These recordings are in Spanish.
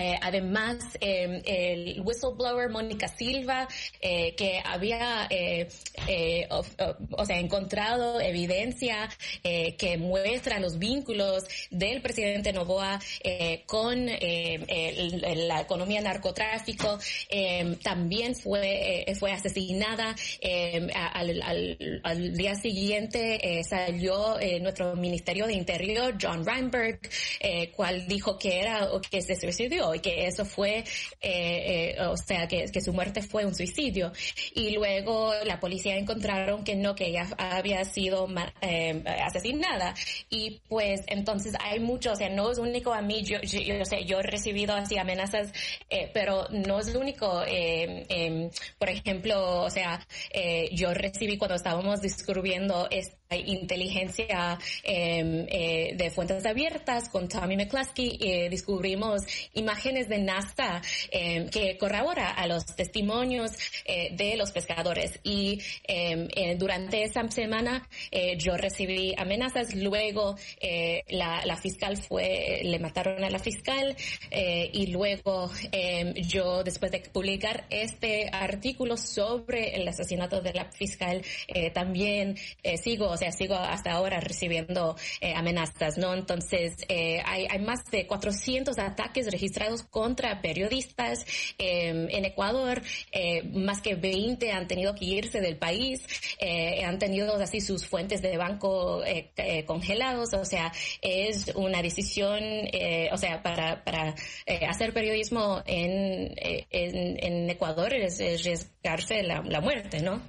Además, el whistleblower Mónica Silva, que había encontrado evidencia que muestra los vínculos del presidente Noboa con la economía narcotráfico, también fue asesinada. Al día siguiente salió nuestro Ministerio de Interior, John Reinberg, cual dijo que se suicidó y que eso fue, que su muerte fue un suicidio. Y luego la policía encontraron que ella había sido asesinada. Y pues entonces hay mucho, no es único a mí, yo he recibido así amenazas, pero no es lo único. Por ejemplo, yo recibí cuando estábamos descubriendo esta inteligencia de fuentes abiertas con Tommy McCluskey, descubrimos imágenes de NASA que corrobora a los testimonios de los pescadores. Y durante esa semana yo recibí amenazas. Luego la fiscal le mataron a la fiscal, y luego yo, después de publicar este artículo sobre el asesinato de la fiscal, también sigo hasta ahora recibiendo amenazas, ¿no? Entonces hay más de 400 ataques registrados contra periodistas en Ecuador. Más que 20 han tenido que irse del país, han tenido así sus fuentes de banco congelados. Es una decisión, para hacer periodismo en Ecuador es arriesgarse la muerte, ¿no?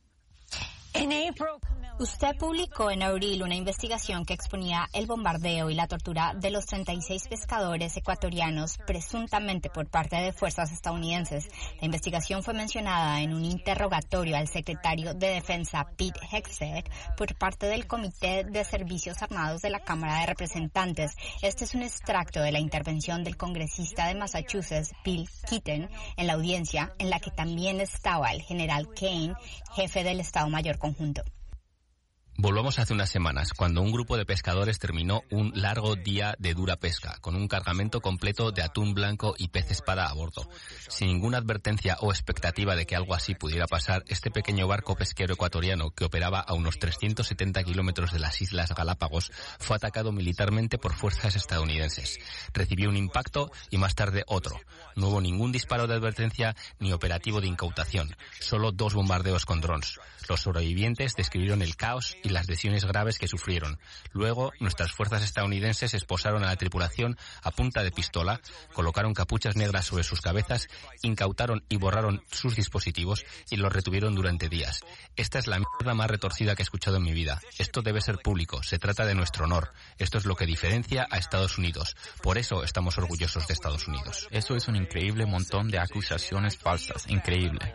Usted publicó en abril una investigación que exponía el bombardeo y la tortura de los 36 pescadores ecuatorianos presuntamente por parte de fuerzas estadounidenses. La investigación fue mencionada en un interrogatorio al secretario de Defensa Pete Hegseth por parte del Comité de Servicios Armados de la Cámara de Representantes. Este es un extracto de la intervención del congresista de Massachusetts, Bill Keaton, en la audiencia en la que también estaba el general Kane, jefe del Estado Mayor Conjunto. Volvamos hace unas semanas, cuando un grupo de pescadores terminó un largo día de dura pesca, con un cargamento completo de atún blanco y pez espada a bordo. Sin ninguna advertencia o expectativa de que algo así pudiera pasar, este pequeño barco pesquero ecuatoriano, que operaba a unos 370 kilómetros de las Islas Galápagos, fue atacado militarmente por fuerzas estadounidenses. Recibió un impacto y más tarde otro. No hubo ningún disparo de advertencia ni operativo de incautación, solo 2 bombardeos con drones. Los sobrevivientes describieron el caos y las lesiones graves que sufrieron. Luego, nuestras fuerzas estadounidenses esposaron a la tripulación a punta de pistola, colocaron capuchas negras sobre sus cabezas, incautaron y borraron sus dispositivos y los retuvieron durante días. Esta es la mierda más retorcida que he escuchado en mi vida. Esto debe ser público, se trata de nuestro honor. Esto es lo que diferencia a Estados Unidos. Por eso estamos orgullosos de Estados Unidos. Eso es un increíble montón de acusaciones falsas. Increíble.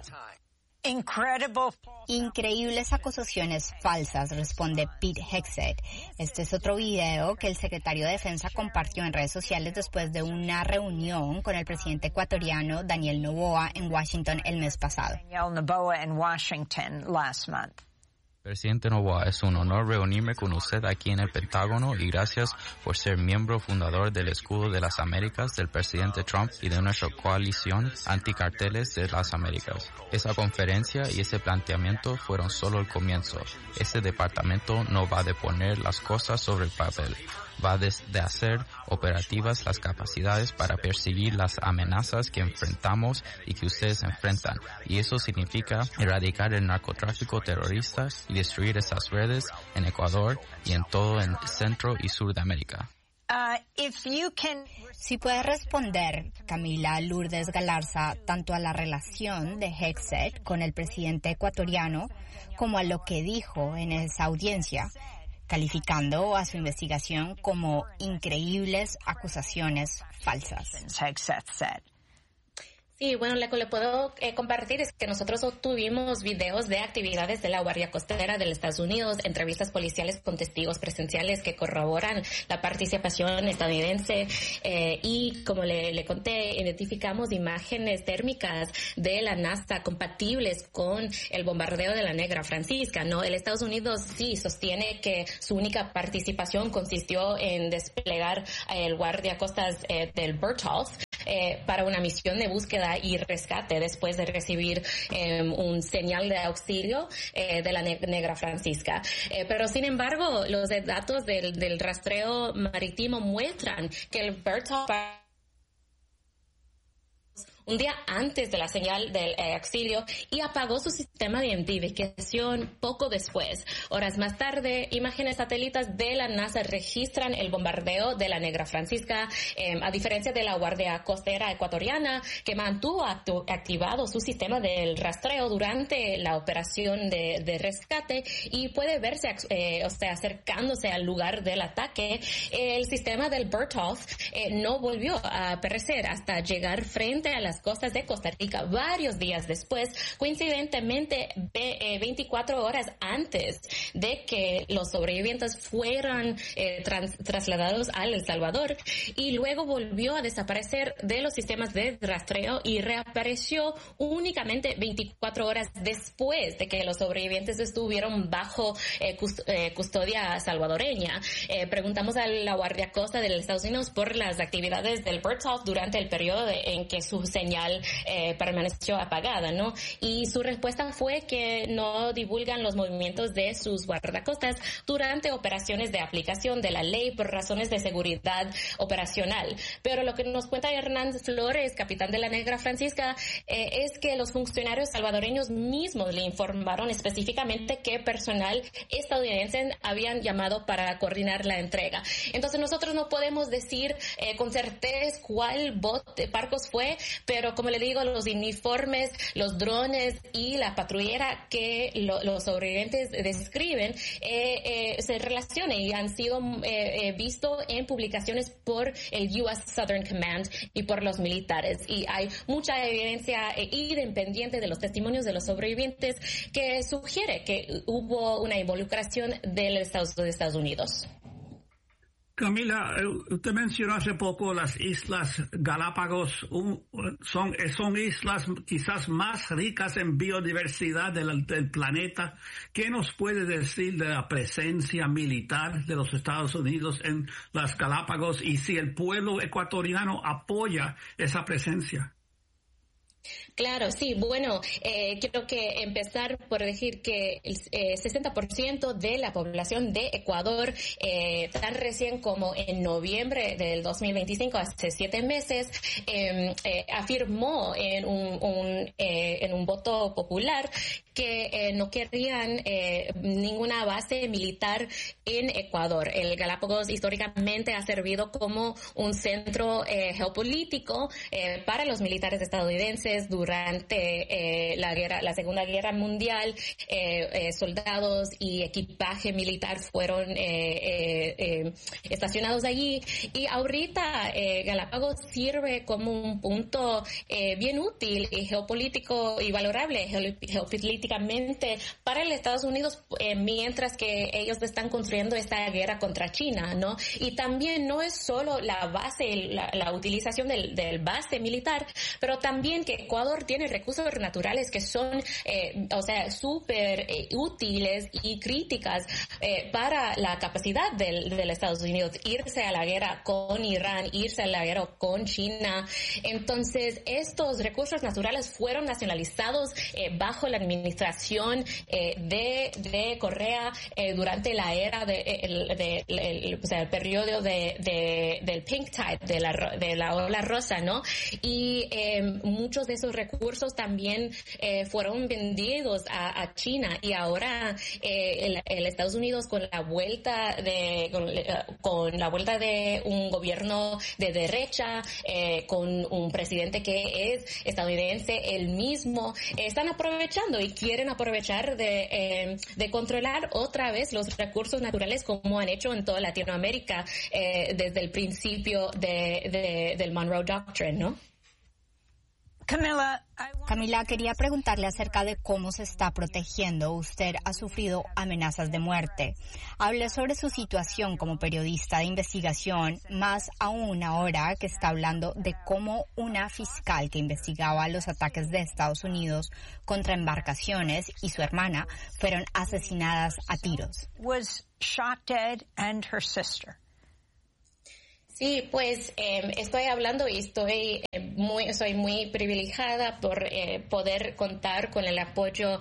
Increíbles acusaciones falsas, responde Pete Hegseth. Este es otro video que el secretario de Defensa compartió en redes sociales después de una reunión con el presidente ecuatoriano Daniel Noboa en Washington el mes pasado. Presidente Noboa, es un honor reunirme con usted aquí en el Pentágono y gracias por ser miembro fundador del Escudo de las Américas del presidente Trump y de nuestra coalición anticarteles de las Américas. Esa conferencia y ese planteamiento fueron solo el comienzo. Ese departamento no va de poner las cosas sobre el papel. Va de hacer operativas las capacidades para perseguir las amenazas que enfrentamos y que ustedes enfrentan. Y eso significa erradicar el narcotráfico terrorista y destruir esas redes en Ecuador y en todo el centro y sur de América. Si puede responder, Camila Lourdes Galarza, tanto a la relación de Hegseth con el presidente ecuatoriano como a lo que dijo en esa audiencia, calificando a su investigación como increíbles acusaciones falsas. Sí, bueno, lo que le puedo compartir es que nosotros obtuvimos videos de actividades de la Guardia Costera de los Estados Unidos, entrevistas policiales con testigos presenciales que corroboran la participación estadounidense, y como le conté, identificamos imágenes térmicas de la NASA compatibles con el bombardeo de la Negra Francisca, ¿no? El Estados Unidos sí sostiene que su única participación consistió en desplegar el guardiacostas del Bertholf, para una misión de búsqueda y rescate después de recibir un señal de auxilio de la Negra Francisca. Pero sin embargo, los datos del rastreo marítimo muestran que el Berthold un día antes de la señal del auxilio y apagó su sistema de identificación poco después. Horas más tarde, imágenes satélites de la NASA registran el bombardeo de la Negra Francisca, a diferencia de la Guardia Costera Ecuatoriana, que mantuvo activado su sistema del rastreo durante la operación de rescate y puede verse acercándose al lugar del ataque. El sistema del Berthold no volvió a aparecer hasta llegar frente a las costas de Costa Rica varios días después, coincidentemente 24 horas antes de que los sobrevivientes fueran trasladados a El Salvador, y luego volvió a desaparecer de los sistemas de rastreo y reapareció únicamente 24 horas después de que los sobrevivientes estuvieron bajo custodia salvadoreña. Preguntamos a la Guardia Costa de los Estados Unidos por las actividades del Berthold durante el periodo en que su señal permaneció apagada, ¿no? Y su respuesta fue que no divulgan los movimientos de sus guardacostas durante operaciones de aplicación de la ley por razones de seguridad operacional. Pero lo que nos cuenta Hernán Flores, capitán de la Negra Francisca, es que los funcionarios salvadoreños mismos le informaron específicamente que personal estadounidense habían llamado para coordinar la entrega. Entonces nosotros no podemos decir con certeza cuál barcos fue, pero como le digo, los uniformes, los drones y la patrullera que los sobrevivientes describen se relacionan y han sido visto en publicaciones por el U.S. Southern Command y por los militares. Y hay mucha evidencia independiente de los testimonios de los sobrevivientes que sugiere que hubo una involucración de Estados Unidos. Camila, usted mencionó hace poco las Islas Galápagos, son islas quizás más ricas en biodiversidad del planeta. ¿Qué nos puede decir de la presencia militar de los Estados Unidos en las Galápagos y si el pueblo ecuatoriano apoya esa presencia? Claro, sí. Bueno, quiero que empezar por decir que el 60% de la población de Ecuador, tan recién como en noviembre del 2025, hace 7 meses, afirmó en un voto popular que no querían ninguna base militar en Ecuador. El Galápagos históricamente ha servido como un centro geopolítico para los militares estadounidenses durante la Segunda Guerra Mundial. Soldados y equipaje militar fueron estacionados allí, y ahorita Galápagos sirve como un punto bien útil y geopolítico y valorable geopolíticamente para los Estados Unidos, mientras que ellos están construyendo esta guerra contra China, ¿no? Y también no es solo la base, la utilización del base militar, pero también que Ecuador tiene recursos naturales que son, súper útiles y críticas para la capacidad de Estados Unidos irse a la guerra con Irán, irse a la guerra con China. Entonces, estos recursos naturales fueron nacionalizados bajo la administración de Correa durante la era el periodo del Pink Tide, de la ola rosa, ¿no? Y muchos de esos recursos también fueron vendidos a China, y ahora el Estados Unidos con la vuelta de un gobierno de derecha, con un presidente que es estadounidense, él mismo, están aprovechando y quieren aprovechar de controlar otra vez los recursos naturales, como han hecho en toda Latinoamérica desde el principio del Monroe Doctrine, ¿no? Camila, quería preguntarle acerca de cómo se está protegiendo. Usted ha sufrido amenazas de muerte. Hable sobre su situación como periodista de investigación, más aún ahora que está hablando de cómo una fiscal que investigaba los ataques de Estados Unidos contra embarcaciones y su hermana fueron asesinadas a tiros. Was shot dead and her sister. Sí, pues estoy hablando y soy muy privilegiada por poder contar con el apoyo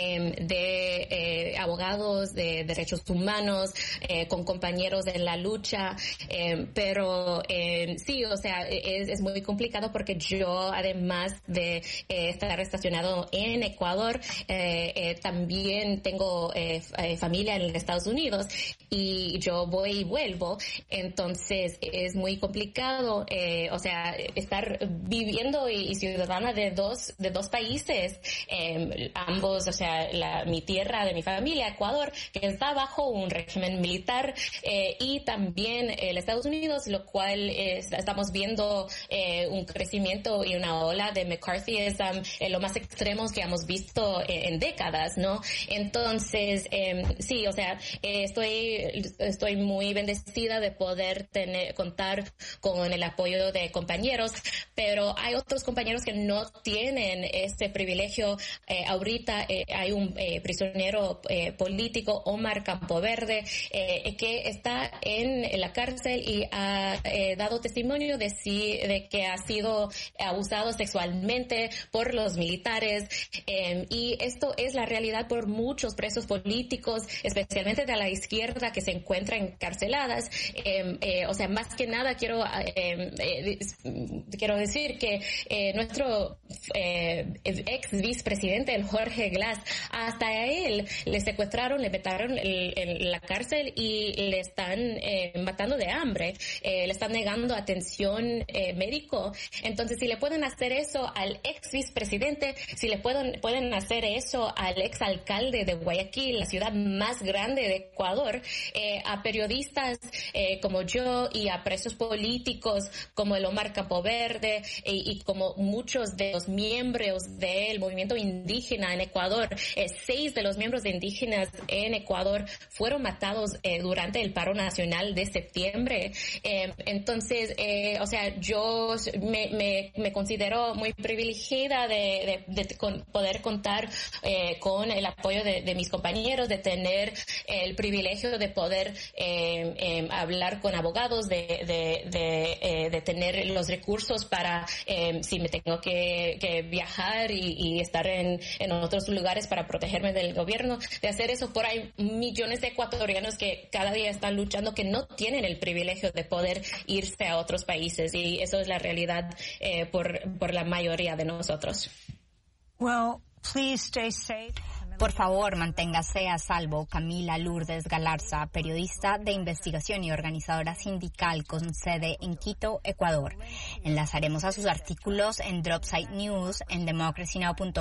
de abogados de derechos humanos, con compañeros en la lucha, pero sí, o sea, es muy complicado porque yo, además de estar estacionado en Ecuador, también tengo familia en Estados Unidos y yo voy y vuelvo, entonces es muy complicado, o sea, estar viviendo y ciudadana de dos países, ambos, o sea, mi tierra de mi familia, Ecuador, que está bajo un régimen militar, y también Estados Unidos, lo cual estamos viendo un crecimiento y una ola de McCarthyism, lo más extremos que hemos visto en décadas, ¿no? Entonces, sí, o sea, estoy muy bendecida de poder contar con el apoyo de compañeros, pero hay otros compañeros que no tienen este privilegio. Ahorita hay un prisionero político, Omar Campoverde, que está en la cárcel y ha dado testimonio de que ha sido abusado sexualmente por los militares, y esto es la realidad por muchos presos políticos, especialmente de la izquierda, que se encuentran encarceladas. O sea, más que nada quiero decir que nuestro ex vicepresidente, el Jorge Glass, hasta a él le secuestraron, le metieron en la cárcel y le están matando de hambre, le están negando atención médico. Entonces, si le pueden hacer eso al ex vicepresidente, si le pueden hacer eso al ex alcalde de Guayaquil, la ciudad más grande de Ecuador, a periodistas como yo y a presos políticos como el Omar Campoverde y como muchos de los miembros del movimiento indígena en Ecuador, 6 de los miembros de indígenas en Ecuador fueron matados durante el paro nacional de septiembre. Entonces, o sea, yo me considero muy privilegiada de poder contar con el apoyo de mis compañeros, de tener el privilegio de poder hablar con abogados, de tener los recursos para si me tengo que viajar y estar en otros lugares para protegerme del gobierno, de hacer eso. Por ahí millones de ecuatorianos que cada día están luchando, que no tienen el privilegio de poder irse a otros países, y eso es la realidad por la mayoría de nosotros. Well, please stay safe. Por favor, manténgase a salvo. Camila Lourdes Galarza, periodista de investigación y organizadora sindical con sede en Quito, Ecuador. Enlazaremos a sus artículos en Dropsite News en democracynow.com.